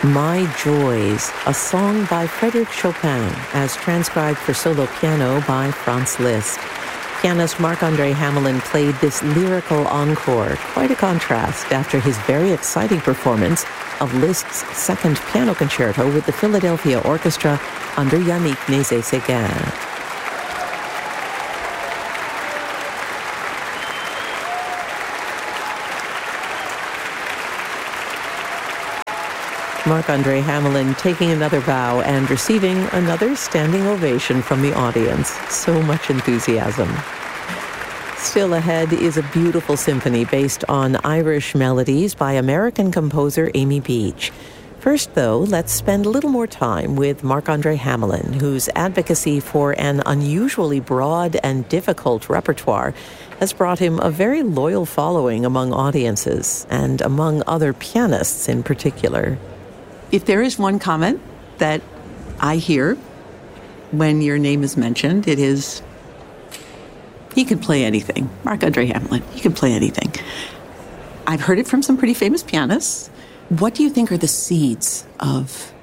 My Joys, a song by Frédéric Chopin, as transcribed for solo piano by Franz Liszt. Pianist Marc-André Hamelin played this lyrical encore, quite a contrast after his very exciting performance of Liszt's second piano concerto with the Philadelphia Orchestra under Yannick Nézet-Séguin. Marc-André Hamelin taking another bow and receiving another standing ovation from the audience. So much enthusiasm. Still ahead is a beautiful symphony based on Irish melodies by American composer Amy Beach. First, though, let's spend a little more time with Marc-André Hamelin, whose advocacy for an unusually broad and difficult repertoire has brought him a very loyal following among audiences, and among other pianists in particular. If there is one comment that I hear when your name is mentioned, it is, he can play anything. Marc-André Hamelin, he can play anything. I've heard it from some pretty famous pianists. What do you think are the seeds of,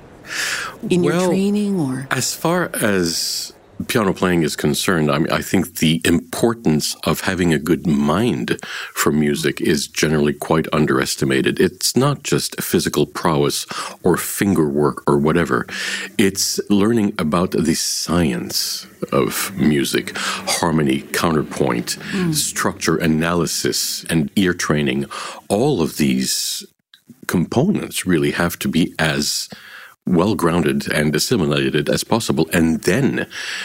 in your training or? As far as piano playing is concerned, I think the importance of having a good mind for music is generally quite underestimated. It's not just physical prowess or finger work or whatever. It's learning about the science of music, harmony, counterpoint, structure, analysis, and ear training. All of these components really have to be as well-grounded and assimilated as possible. And then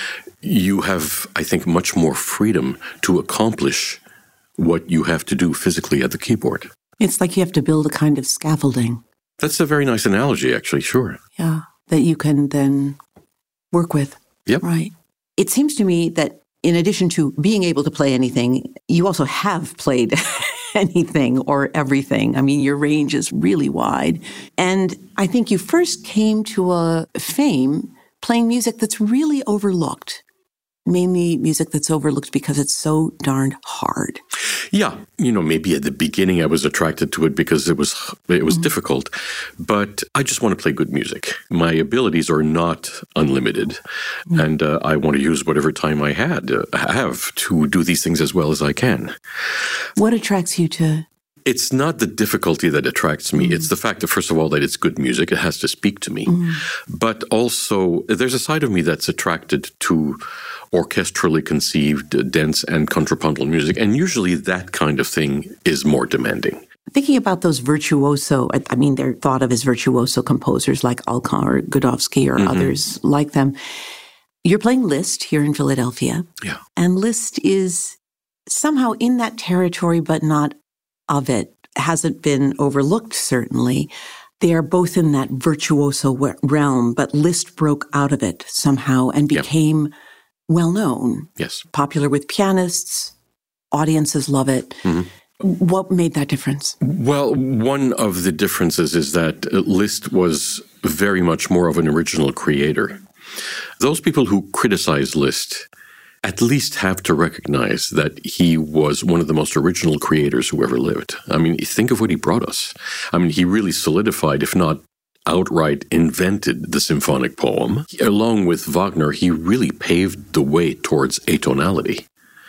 you have, I think, much more freedom to accomplish what you have to do physically at the keyboard. It's like you have to build a kind of scaffolding. That's a very nice analogy, actually, sure. Yeah, that you can then work with. Yep. Right. It seems to me that in addition to being able to play anything, you also have played anything or everything. I mean, your range is really wide. And I think you first came to a fame playing music that's really overlooked. Mainly music that's overlooked because it's so darned hard. Yeah. Maybe at the beginning I was attracted to it because it was difficult. But I just want to play good music. My abilities are not unlimited. And I want to use whatever time I have to do these things as well as I can. What attracts you to? It's not the difficulty that attracts me. It's the fact that, first of all, that it's good music. It has to speak to me. But also, there's a side of me that's attracted to orchestrally conceived, dense and contrapuntal music. And usually that kind of thing is more demanding. Thinking about those virtuoso, I mean, they're thought of as virtuoso composers like Alkan or Godowsky or others like them. You're playing Liszt here in Philadelphia. Yeah. And Liszt is somehow in that territory, but not of it. Hasn't been overlooked, certainly. They are both in that virtuoso realm, but Liszt broke out of it somehow and became well-known. Yes. Popular with pianists. Audiences love it. What made that difference? Well, one of the differences is that Liszt was very much more of an original creator. Those people who criticize Liszt at least have to recognize that he was one of the most original creators who ever lived. I mean, think of what he brought us. I mean, he really solidified, if not outright invented, the symphonic poem. Along with Wagner, he really paved the way towards atonality.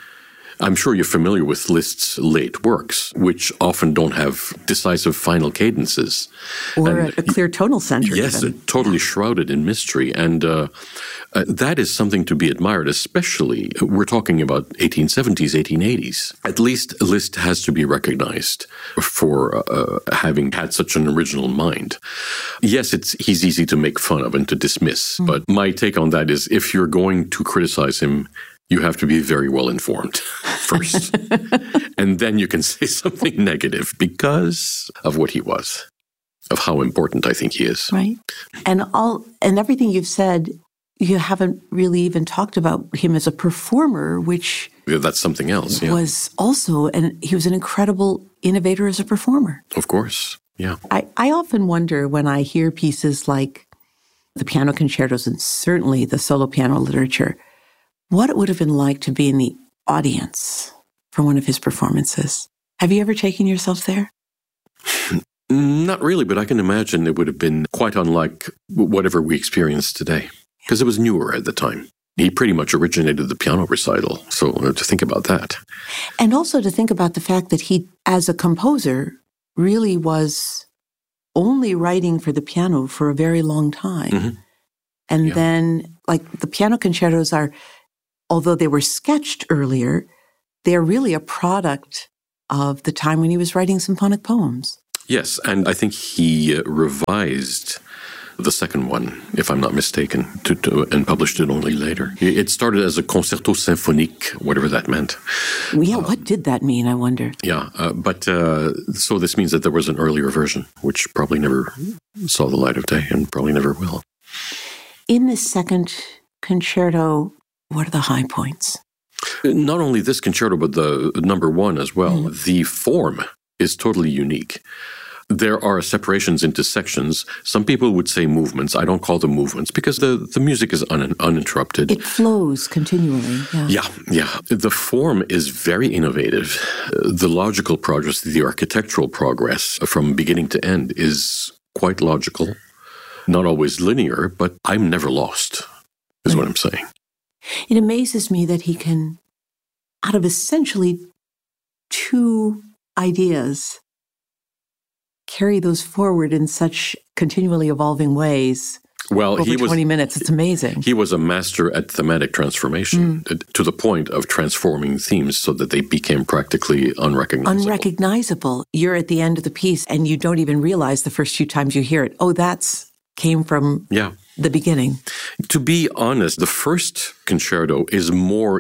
I'm sure you're familiar with Liszt's late works, which often don't have decisive final cadences. Or a clear tonal center. Yes, totally shrouded in mystery. And that is something to be admired, especially, we're talking about 1870s, 1880s. At least Liszt has to be recognized for having had such an original mind. Yes, he's easy to make fun of and to dismiss. But my take on that is, if you're going to criticize him, you have to be very well informed first. And then you can say something negative because of what he was, of how important I think he is. Right. And everything you've said, you haven't really even talked about him as a performer, which that's something else. Yeah. Was also, and he was an incredible innovator as a performer. Of course. Yeah. I often wonder when I hear pieces like the piano concertos and certainly the solo piano literature, what it would have been like to be in the audience for one of his performances. Have you ever taken yourself there? Not really, but I can imagine it would have been quite unlike whatever we experience today, because it was newer at the time. He pretty much originated the piano recital, so to think about that. And also to think about the fact that he, as a composer, really was only writing for the piano for a very long time. Mm-hmm. And then, like, the piano concertos are, although they were sketched earlier, they're really a product of the time when he was writing symphonic poems. Yes, and I think he revised the second one, if I'm not mistaken, and published it only later. It started as a concerto symphonique, whatever that meant. Yeah, what did that mean, I wonder? Yeah, but so this means that there was an earlier version, which probably never saw the light of day and probably never will. In the second concerto, what are the high points? Not only this concerto, but the number one as well. Mm. The form is totally unique. There are separations into sections. Some people would say movements. I don't call them movements because the music is uninterrupted. It flows continually. Yeah. The form is very innovative. The logical progress, the architectural progress from beginning to end is quite logical. Not always linear, but I'm never lost, is what I'm saying. It amazes me that he can, out of essentially two ideas, carry those forward in such continually evolving ways. Well, over 20 minutes. It's amazing. He was a master at thematic transformation to the point of transforming themes so that they became practically unrecognizable. Unrecognizable. You're at the end of the piece and you don't even realize the first few times you hear it. Oh, that's came from the beginning. To be honest, the first concerto is more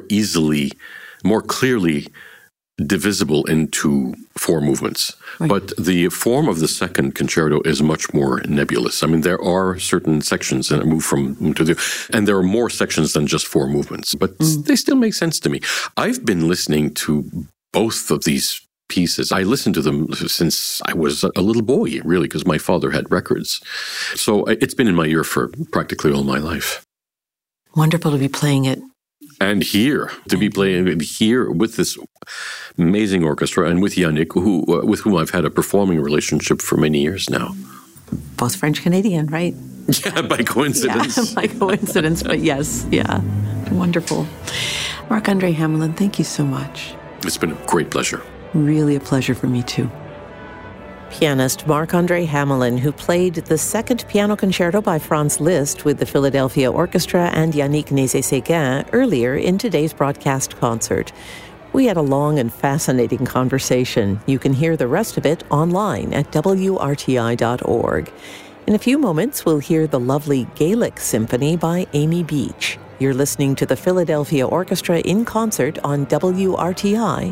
clearly divisible into four movements. Right. But the form of the second concerto is much more nebulous. I mean, there are certain sections that move from to the, and there are more sections than just four movements, but they still make sense to me. I've been listening to both of these pieces. I listened to them since I was a little boy, really, because my father had records. So it's been in my ear for practically all my life. Wonderful to be playing it. And to be playing here with this amazing orchestra and with Yannick, with whom I've had a performing relationship for many years now. Both French-Canadian, right? Yeah, by coincidence. Yeah, by coincidence, but yes, yeah. Wonderful. Marc-André Hamelin, thank you so much. It's been a great pleasure. Really a pleasure for me, too. Pianist Marc-André Hamelin, who played the second piano concerto by Franz Liszt with the Philadelphia Orchestra and Yannick Nézet-Séguin earlier in today's broadcast concert. We had a long and fascinating conversation. You can hear the rest of it online at WRTI.org. In a few moments, we'll hear the lovely Gaelic Symphony by Amy Beach. You're listening to the Philadelphia Orchestra in concert on WRTI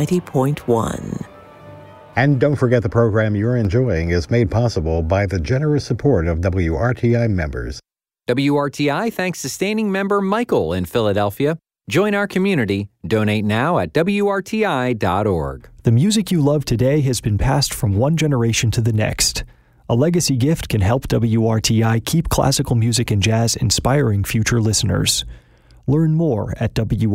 90.1. And don't forget the program you're enjoying is made possible by the generous support of WRTI members. WRTI thanks sustaining member Michael in Philadelphia. Join our community. Donate now at WRTI.org. The music you love today has been passed from one generation to the next. A legacy gift can help WRTI keep classical music and jazz inspiring future listeners. Learn more at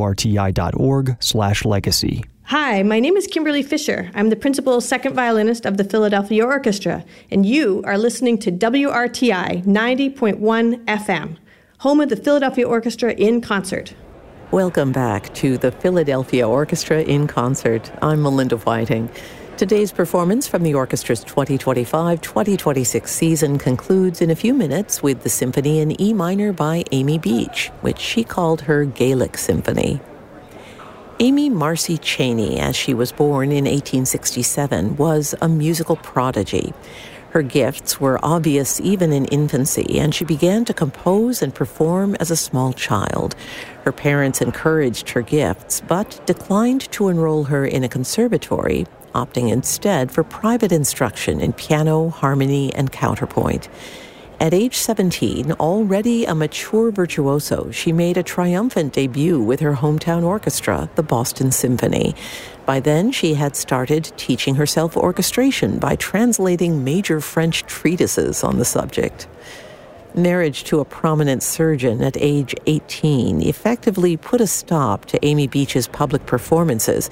WRTI.org/legacy. Hi, my name is Kimberly Fisher. I'm the principal second violinist of the Philadelphia Orchestra, and you are listening to WRTI 90.1 FM, home of the Philadelphia Orchestra in concert. Welcome back to the Philadelphia Orchestra in concert. I'm Melinda Whiting. Today's performance from the orchestra's 2025-2026 season concludes in a few minutes with the Symphony in E minor by Amy Beach, which she called her Gaelic Symphony. Amy Marcy Cheney, as she was born in 1867, was a musical prodigy. Her gifts were obvious even in infancy, and she began to compose and perform as a small child. Her parents encouraged her gifts, but declined to enroll her in a conservatory, opting instead for private instruction in piano, harmony, and counterpoint. At age 17, already a mature virtuoso, she made a triumphant debut with her hometown orchestra, the Boston Symphony. By then, she had started teaching herself orchestration by translating major French treatises on the subject. Marriage to a prominent surgeon at age 18 effectively put a stop to Amy Beach's public performances,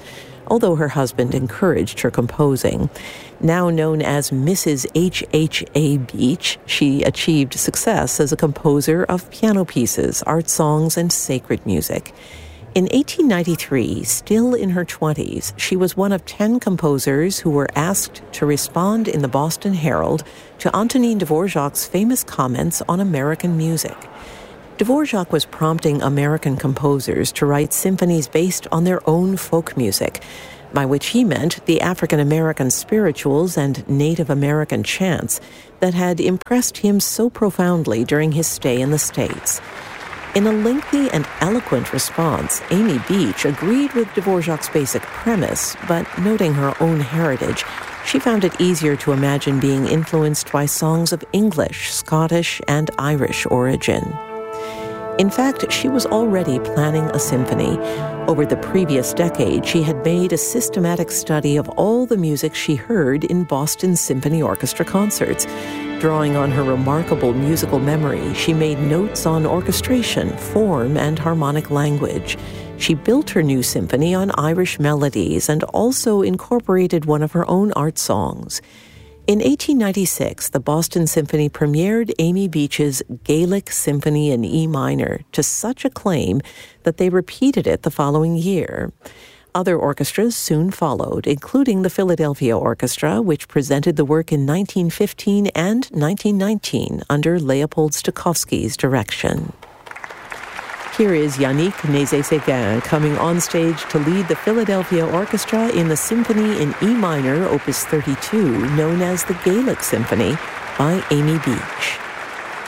although her husband encouraged her composing. Now known as Mrs. H.H.A. Beach, she achieved success as a composer of piano pieces, art songs, and sacred music. In 1893, still in her 20s, she was one of 10 composers who were asked to respond in the Boston Herald to Antonin Dvorak's famous comments on American music. Dvorak was prompting American composers to write symphonies based on their own folk music, by which he meant the African-American spirituals and Native American chants that had impressed him so profoundly during his stay in the States. In a lengthy and eloquent response, Amy Beach agreed with Dvorak's basic premise, but noting her own heritage, she found it easier to imagine being influenced by songs of English, Scottish, and Irish origin. In fact, she was already planning a symphony. Over the previous decade, she had made a systematic study of all the music she heard in Boston Symphony Orchestra concerts. Drawing on her remarkable musical memory, she made notes on orchestration, form, and harmonic language. She built her new symphony on Irish melodies and also incorporated one of her own art songs. In 1896, the Boston Symphony premiered Amy Beach's Gaelic Symphony in E minor to such acclaim that they repeated it the following year. Other orchestras soon followed, including the Philadelphia Orchestra, which presented the work in 1915 and 1919 under Leopold Stokowski's direction. Here is Yannick Nézet-Séguin coming on stage to lead the Philadelphia Orchestra in the Symphony in E minor, Opus 32, known as the Gaelic Symphony, by Amy Beach.